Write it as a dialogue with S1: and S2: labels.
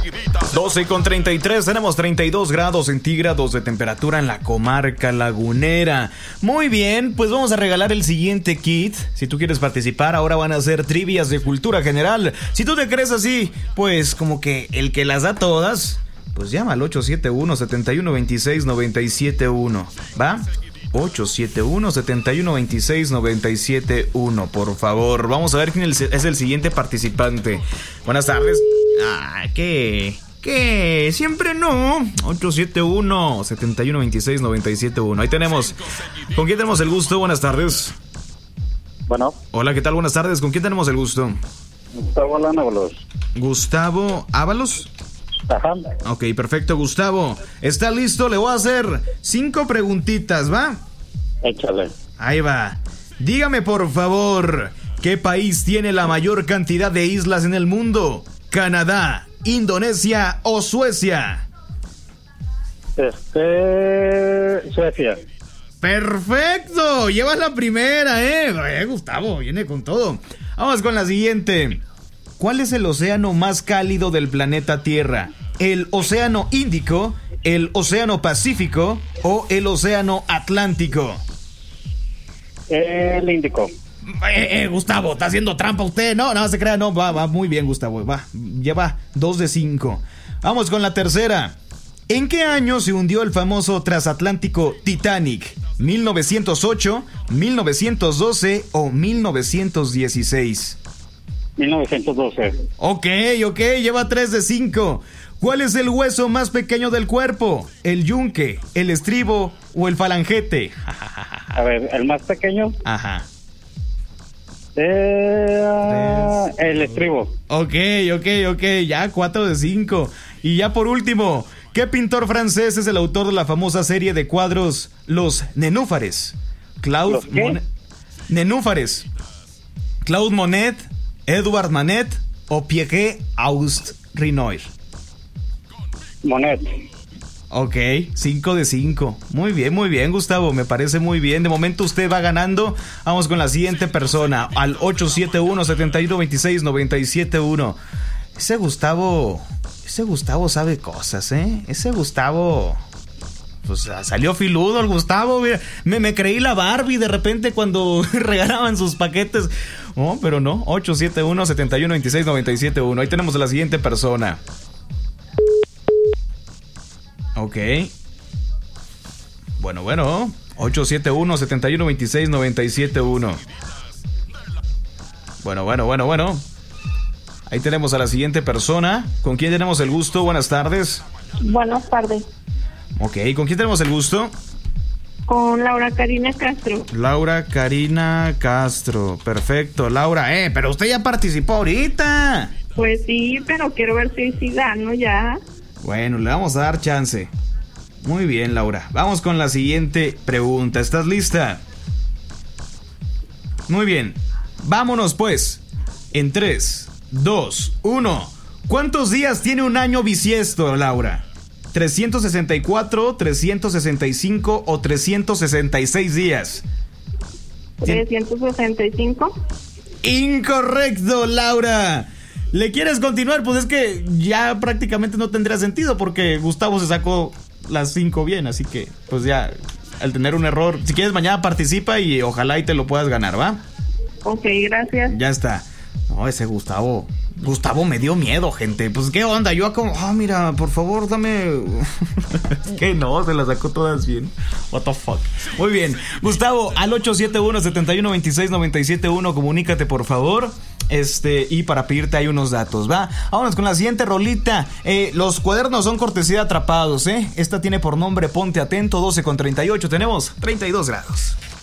S1: 12:33, tenemos 32 grados centígrados de temperatura en la comarca lagunera. Muy bien, pues vamos a regalar el siguiente kit. Si tú quieres participar, ahora van a ser trivias de cultura general. Si tú te crees así, pues como que el que las da todas, pues llama al 871-7126-971, ¿va? 871-7126-971, por favor. Vamos a ver quién es el siguiente participante. Buenas tardes. ¿Qué? Siempre no. 871-7126-971. Ahí tenemos. ¿Con quién tenemos el gusto? Buenas tardes.
S2: Bueno.
S1: Hola, ¿qué tal? Buenas tardes. ¿Con quién tenemos el gusto?
S2: Gustavo Ábalos.
S1: ¿Gustavo Ábalos?
S2: Ajá.
S1: Ok, perfecto, Gustavo. ¿Está listo? Le voy a hacer 5 preguntitas, ¿va?
S2: Échale.
S1: Ahí va. Dígame, por favor, ¿qué país tiene la mayor cantidad de islas en el mundo? ¿Canadá, Indonesia o Suecia?
S2: Suecia.
S1: ¡Perfecto! Llevas la primera, Gustavo, viene con todo. Vamos con la siguiente. ¿Cuál es el océano más cálido del planeta Tierra? ¿El océano Índico, el océano Pacífico o el océano Atlántico?
S2: El Índico.
S1: Gustavo, ¿está haciendo trampa usted? No se crea, no, va muy bien, Gustavo, va, lleva 2 de 5. Vamos con la tercera. ¿En qué año se hundió el famoso transatlántico Titanic? ¿1908, 1912 o 1916?
S2: 1912.
S1: Ok, lleva 3 de 5. ¿Cuál es el hueso más pequeño del cuerpo? ¿El yunque, el estribo o el falangete?
S2: A ver, ¿el más pequeño?
S1: Ajá.
S2: El estribo.
S1: Ok, ya 4 de 5. Y ya por último, ¿qué pintor francés es el autor de la famosa serie de cuadros Los Nenúfares? Nenúfares. Claude Monet, Edouard Manet o Pierre-Auguste Renoir.
S2: Monet.
S1: Ok, 5 de 5. Muy bien, Gustavo, me parece muy bien. De momento usted va ganando. Vamos con la siguiente persona, al 871-7126-971. Ese Gustavo sabe cosas, Ese Gustavo, pues salió filudo el Gustavo. Me creí la Barbie de repente cuando regalaban sus paquetes. Oh, pero no, 871-7126-971. Ahí tenemos a la siguiente persona. Ok. Bueno. 871-7126-971. Bueno. Ahí tenemos a la siguiente persona. ¿Con quién tenemos el gusto? Buenas tardes.
S3: Buenas tardes.
S1: Ok, ¿con quién tenemos el gusto?
S3: Con Laura Karina Castro.
S1: Laura Karina Castro. Perfecto, Laura. Pero usted ya participó ahorita.
S3: Pues sí, pero quiero ver si gano ya.
S1: Bueno, le vamos a dar chance. Muy bien, Laura. Vamos con la siguiente pregunta. ¿Estás lista? Muy bien. Vámonos pues. En 3, 2, 1. ¿Cuántos días tiene un año bisiesto, Laura? ¿364, 365 o 366 días?
S3: 365.
S1: Incorrecto, Laura. ¿Le quieres continuar? Pues es que ya prácticamente no tendría sentido porque Gustavo se sacó las 5 bien, así que pues ya al tener un error, si quieres mañana participa y ojalá y te lo puedas ganar, ¿va?
S3: Ok, gracias.
S1: Ya está. No, ese Gustavo me dio miedo, gente. Pues qué onda, yo como, mira, por favor, dame. Que no, se las sacó todas bien. What the fuck. Muy bien, Gustavo, al 871-7126-971, comunícate por favor. Y para pedirte ahí unos datos, ¿va? Vámonos con la siguiente rolita. Los cuadernos son cortesía de Atrapados, Esta tiene por nombre Ponte Atento. 12:38, tenemos 32 grados.